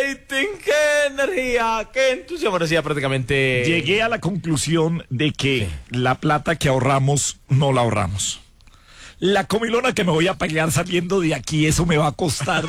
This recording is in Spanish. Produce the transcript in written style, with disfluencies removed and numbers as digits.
rating, qué energía, qué entusiasmo. Decía prácticamente. Llegué a la conclusión de que la plata que ahorramos, no la ahorramos. La comilona que me voy a pagar saliendo de aquí, eso me va a costar